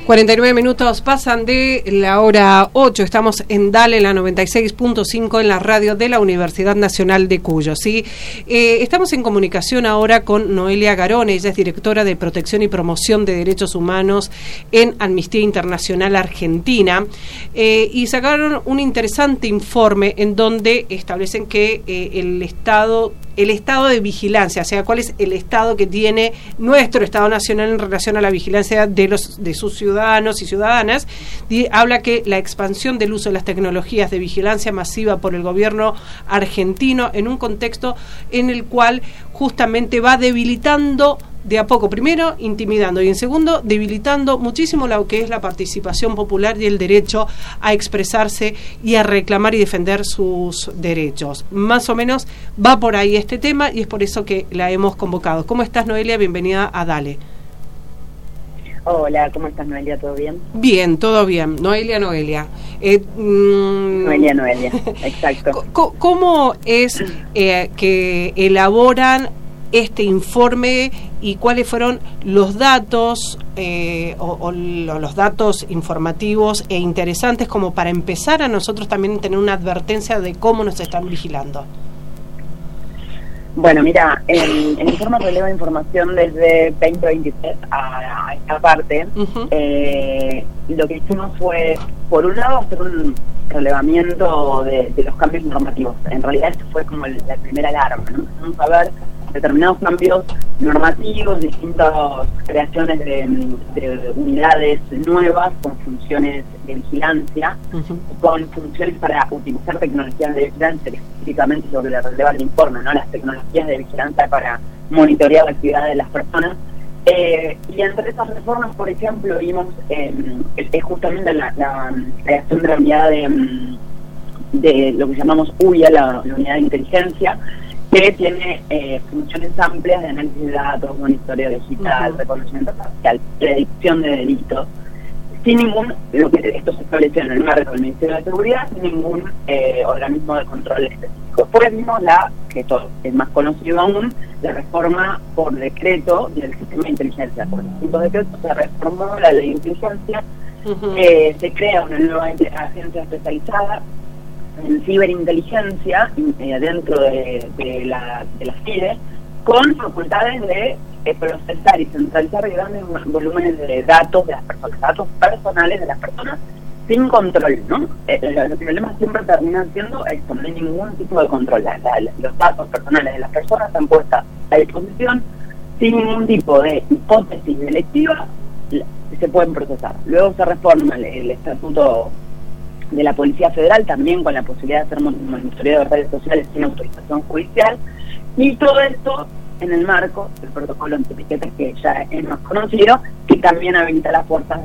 49 minutos pasan de la hora 8. Estamos en Dale, la 96.5 en la radio de la Universidad Nacional de Cuyo. ¿Sí? Estamos en comunicación ahora con Noelia Garone. Ella es directora de Protección y Promoción de Derechos Humanos en Amnistía Internacional Argentina. Y sacaron un interesante informe en donde establecen que el Estado de vigilancia, o sea, cuál es el Estado que tiene nuestro Estado Nacional en relación a la vigilancia de sus ciudadanos y ciudadanas, habla que la expansión del uso de las tecnologías de vigilancia masiva por el gobierno argentino en un contexto en el cual justamente va debilitando de a poco, primero intimidando y en segundo debilitando muchísimo lo que es la participación popular y el derecho a expresarse y a reclamar y defender sus derechos. Más o menos va por ahí este tema y es por eso que la hemos convocado. ¿Cómo estás, Noelia? Bienvenida a Dale. Hola, ¿cómo estás, Noelia? ¿Todo bien? Bien, todo bien. Noelia. Noelia, exacto. ¿Cómo es que elaboran este informe y cuáles fueron los datos o los datos informativos e interesantes como para empezar a nosotros también tener una advertencia de cómo nos están vigilando? Bueno, mira, el informe releva información desde 2023 a esta parte. Uh-huh. Lo que hicimos fue, por un lado, hacer un relevamiento de los cambios normativos. En realidad esto fue como la primera alarma, ¿no? Vamos a ver determinados cambios normativos, distintas creaciones de unidades nuevas con funciones de vigilancia, uh-huh, con funciones para utilizar tecnologías de vigilancia, específicamente lo que le releva el informe, ¿no? Las tecnologías de vigilancia para monitorear la actividad de las personas. Y entre esas reformas, por ejemplo, vimos justamente la creación de la unidad de lo que llamamos UIA, la unidad de inteligencia, que tiene funciones amplias de análisis de datos, monitoreo digital, uh-huh, reconocimiento facial, predicción de delitos, sin ningún, lo que esto se estableció en el marco del Ministerio de Seguridad, sin ningún organismo de control específico. Después vimos que esto es más conocido aún, la reforma por decreto del sistema de inteligencia. Por distintos decretos se reformó la ley de inteligencia, uh-huh, se crea una nueva agencia especializada en ciberinteligencia dentro de la FIDE, con facultades de procesar y centralizar grandes volúmenes de datos de las personas, datos personales de las personas, sin control, ¿no? Los problemas siempre terminan siendo esto, no hay ningún tipo de control. Los datos personales de las personas están puestas a disposición sin ningún tipo de hipótesis delictiva, se pueden procesar. Luego se reforma el estatuto de la Policía Federal, también con la posibilidad de hacer monitoreo de redes sociales sin autorización judicial, y todo esto en el marco del protocolo antipiquetes, que ya es más conocido, que también habilita las fuerzas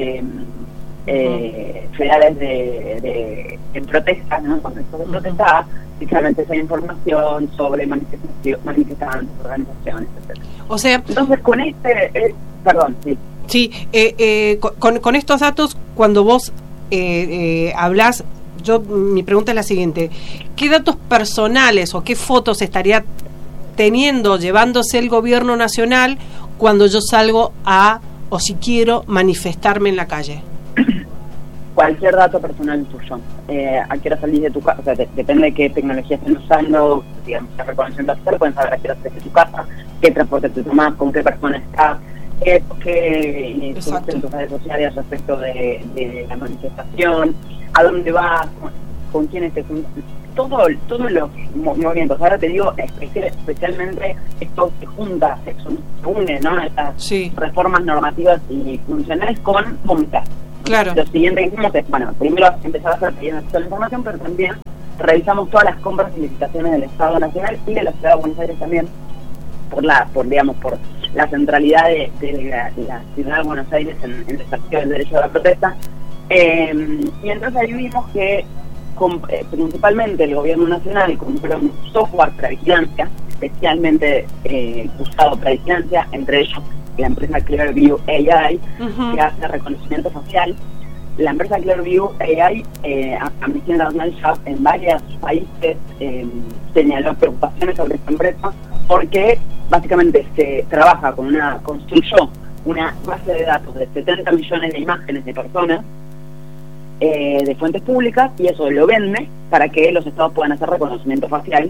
federales de protesta, ¿no? Cuando esto se protesta, especialmente esa información sobre manifestantes, organizaciones, etc. O sea, entonces con perdón, sí. Sí, con estos datos, cuando vos hablas, mi pregunta es la siguiente: ¿qué datos personales o qué fotos estaría llevándose el gobierno nacional cuando yo salgo o si quiero manifestarme en la calle? Cualquier dato personal tuyo. ¿A qué hora salís de tu casa? O sea, depende de qué tecnología estén usando, digamos, la reconocimiento facial, pueden saber a qué hora salís de tu casa, qué transporte te tomás, con qué persona estás, qué subiste en tus redes sociales respecto de la manifestación, a dónde vas, con quiénes te juntas, todos los movimientos. Ahora te digo, especialmente esto se junta, se une, ¿no? Estas reformas normativas y funcionales con comunicar. Claro. Lo siguiente que hicimos es, primero empezar a hacer pidiendo toda la información, pero también revisamos todas las compras y licitaciones del Estado Nacional y de la Ciudad de Buenos Aires también, por la centralidad de la Ciudad de Buenos Aires en el ejercicio del derecho a la protesta. Y entonces ahí vimos que principalmente el gobierno nacional compró un software para vigilancia, especialmente usado para vigilancia, entre ellos la empresa Clearview AI, uh-huh, que hace reconocimiento facial. La empresa Clearview AI, Amnistía Internacional ya en varios países señaló preocupaciones sobre esta empresa porque básicamente se trabaja construyó una base de datos de 70 millones de imágenes de personas de fuentes públicas, y eso lo vende para que los estados puedan hacer reconocimiento facial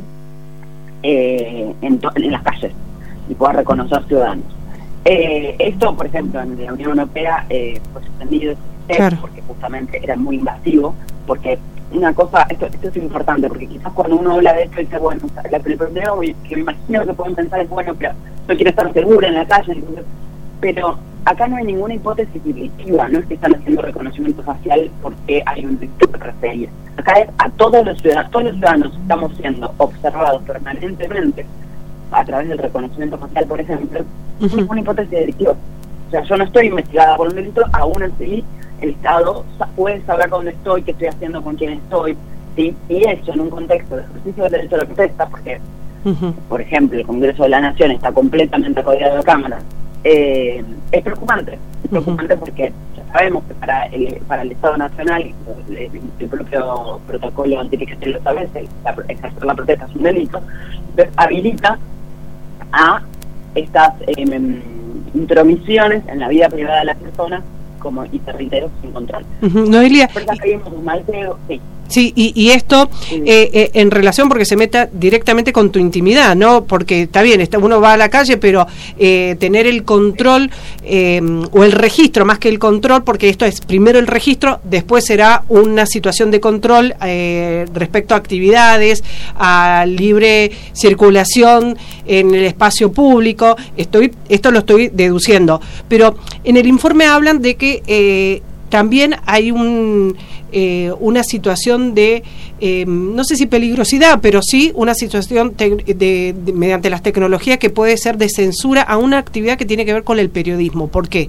en las calles y puedan reconocer ciudadanos. Esto, por ejemplo, en la Unión Europea fue suspendido, claro, porque justamente era muy invasivo, porque una cosa, esto es importante, porque quizás cuando uno habla de esto dice, bueno, el primero que me imagino que pueden pensar es, bueno, pero yo quiero estar segura en la calle, entonces, pero acá no hay ninguna hipótesis delictiva, no es que están haciendo reconocimiento facial porque hay un delito que perseguir. Acá es a todos los ciudadanos estamos siendo observados permanentemente a través del reconocimiento facial, por ejemplo, no es una hipótesis delictiva. O sea, yo no estoy investigada por un delito, aún así el Estado puede saber dónde estoy, qué estoy haciendo, con quién estoy, ¿sí? Y eso en un contexto de ejercicio del derecho a la protesta, porque, por ejemplo, el Congreso de la Nación está completamente rodeado de cámaras, es preocupante porque ya sabemos que para el Estado Nacional, el propio protocolo antipiquete lo sabe, ejercer la protesta es un delito, entonces habilita a estas intromisiones en la vida privada de las personas y territorios sin control. Noelia, sí. Sí, y esto en relación, porque se meta directamente con tu intimidad, ¿no? Porque está bien, uno va a la calle, pero tener el control o el registro, más que el control, porque esto es primero el registro, después será una situación de control respecto a actividades, a libre circulación en el espacio público. Esto lo estoy deduciendo, pero en el informe hablan de que también hay una situación de, no sé si peligrosidad, pero sí una situación mediante las tecnologías que puede ser de censura a una actividad que tiene que ver con el periodismo. ¿Por qué?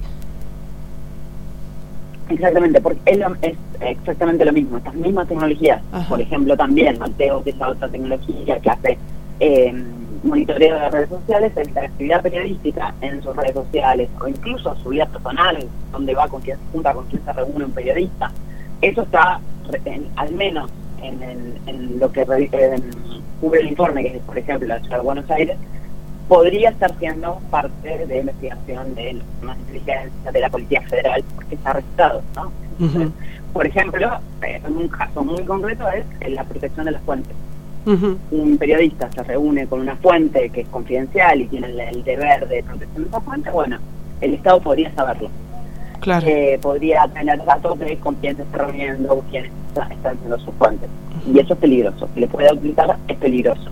Exactamente, porque es exactamente lo mismo. Estas mismas tecnologías, por ejemplo, también Mateo, que es otra tecnología que hace monitoreo de redes sociales, la actividad periodística en sus redes sociales o incluso su vida personal, donde va, con quién se junta, con quién se reúne un periodista. Eso está, al menos en lo que cubre el informe, que es, por ejemplo, la ciudad de Buenos Aires, podría estar siendo parte de investigación de las inteligencias de la Policía Federal, porque está registrado, ¿no? Entonces, por ejemplo, en un caso muy concreto es la protección de las fuentes. Un periodista se reúne con una fuente que es confidencial y tiene el deber de protección de esa fuente, bueno, el Estado podría saberlo. Claro. Podría tener datos de con quién se está reuniendo, quién está haciendo sus fuentes. Y eso es peligroso. Si le puede utilizar, es peligroso.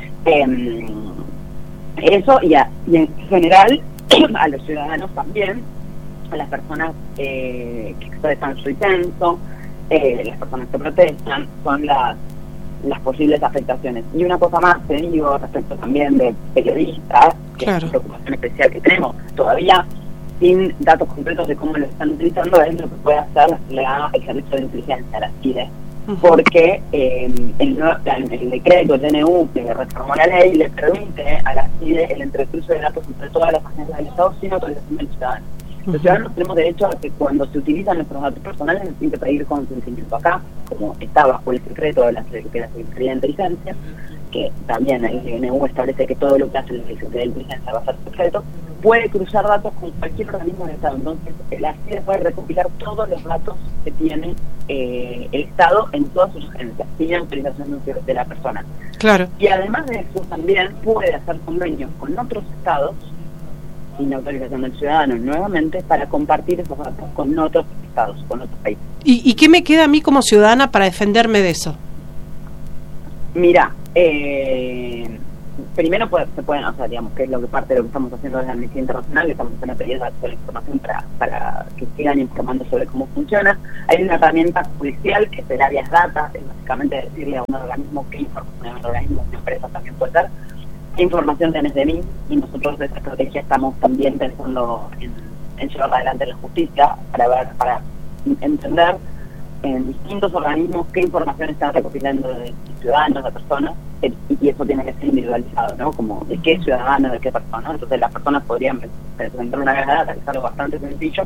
Eso, y en general, a los ciudadanos también, a las personas que expresan su disenso, las personas que protestan, son las posibles afectaciones. Y una cosa más, te digo, respecto también de periodistas, que es una preocupación especial que tenemos todavía, sin datos concretos de cómo lo están utilizando, es lo que puede hacer el servicio de inteligencia, la CIDE, porque el decreto DNU que reformó la ley le permite a la CIDE el entrecruce de datos entre todas las agencias del Estado sin autorización del ciudadano. Los ciudadanos tenemos derecho a que cuando se utilizan nuestros datos personales se tiene que pedir consentimiento. Acá, como está bajo el secreto de la Secretaría de Inteligencia, que también el DNU establece que todo lo que hace la Secretaría de Inteligencia va a ser secreto, puede cruzar datos con cualquier organismo del Estado. Entonces, la CIDE puede recopilar todos los datos que tiene el Estado en todas sus agencias, sin autorización de la persona. Claro. Y además de eso, también puede hacer convenios con otros estados, sin autorización del ciudadano, nuevamente, para compartir esos datos con otros estados, con otros países. ¿Y qué me queda a mí como ciudadana para defenderme de eso? Mira, primero se pueden, o sea, digamos, que es lo que parte de lo que estamos haciendo desde Amnistía Internacional, que estamos haciendo pedidos de la información para que sigan informando sobre cómo funciona. Hay una herramienta judicial que es el Habeas Data, es básicamente decirle a un organismo qué información, a un organismo, una empresa también puede ser, qué información tenés de mí, y nosotros de esa estrategia estamos también pensando en llevarla adelante en la justicia para entender en distintos organismos qué información están recopilando de ciudadanos, de personas, y eso tiene que ser individualizado, ¿no? Como de qué ciudadano, de qué persona. Entonces las personas podrían presentar una base de datos, que es algo bastante sencillo,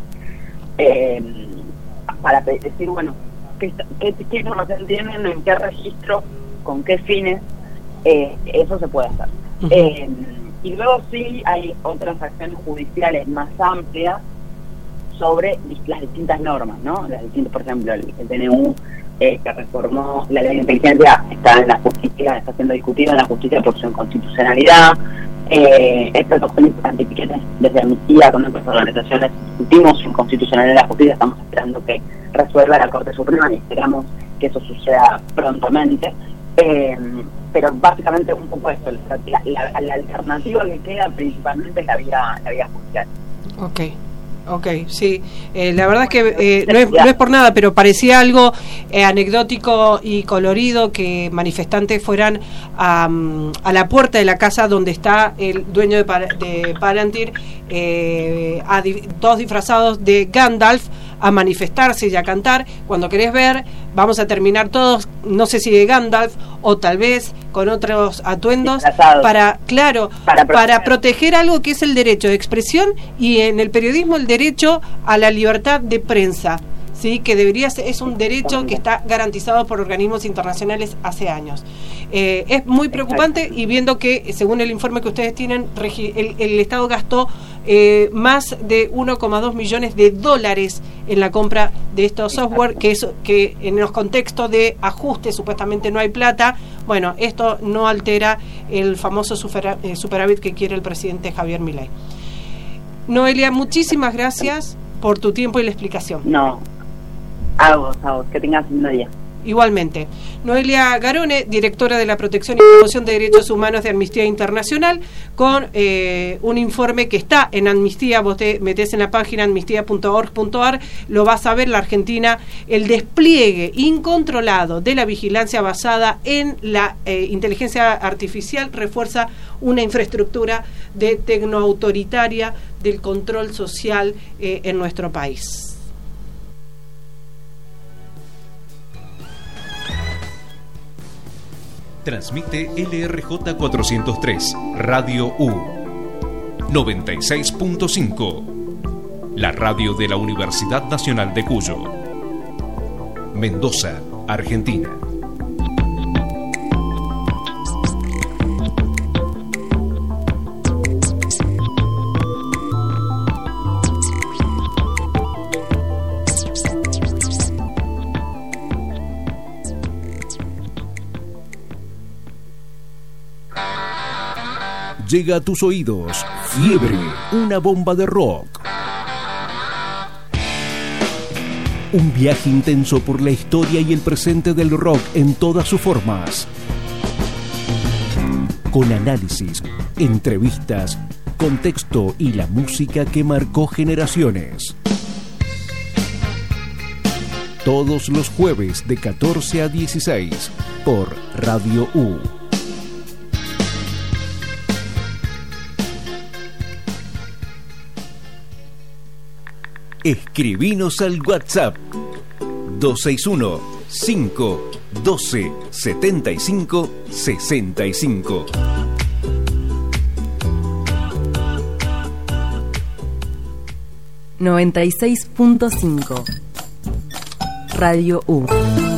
para decir, bueno, qué información tienen, en qué registro, con qué fines, eso se puede hacer. Y luego sí hay otras acciones judiciales más amplias sobre las distintas normas, ¿no? Las distintas, por ejemplo, el DNU que reformó la ley de inteligencia está en la justicia, está siendo discutida en la justicia por su inconstitucionalidad. Estas opciones antipiquetes desde Amnistía con otras organizaciones discutimos su inconstitucionalidad en la justicia, estamos esperando que resuelva la Corte Suprema y esperamos que eso suceda prontamente. Pero básicamente un poco esto, la alternativa que queda principalmente es la vía judicial. Ok, sí. La verdad es que no es por nada, pero parecía algo anecdótico y colorido que manifestantes fueran a la puerta de la casa donde está el dueño de Palantir, todos disfrazados de Gandalf, a manifestarse y a cantar. Cuando querés ver, vamos a terminar todos, no sé si de Gandalf o tal vez con otros atuendos, para proteger algo que es el derecho de expresión y en el periodismo el derecho a la libertad de prensa, ¿sí? Que debería ser, es un derecho que está garantizado por organismos internacionales hace años. Es muy preocupante, y viendo que, según el informe que ustedes tienen, el Estado gastó más de 1,2 millones de dólares en la compra de estos software, que en los contextos de ajuste supuestamente no hay plata. Bueno, esto no altera el famoso superávit que quiere el presidente Javier Milei. Noelia, muchísimas gracias por tu tiempo y la explicación. No, a vos, que tengas un buen día. Igualmente. Noelia Garone, directora de la Protección y Promoción de Derechos Humanos de Amnistía Internacional, con un informe que está en Amnistía. Vos te metés en la página amnistía.org.ar, lo vas a ver. La Argentina, el despliegue incontrolado de la vigilancia basada en la inteligencia artificial refuerza una infraestructura de tecnoautoritaria del control social en nuestro país. Transmite LRJ 403, Radio U, 96.5, la radio de la Universidad Nacional de Cuyo, Mendoza, Argentina. Llega a tus oídos Fiebre, una bomba de rock. Un viaje intenso por la historia y el presente del rock en todas sus formas. Con análisis, entrevistas, contexto y la música que marcó generaciones. Todos los jueves de 14 a 16 por Radio U. Escribinos al WhatsApp 261-512-75-65. ...96.5 Radio U.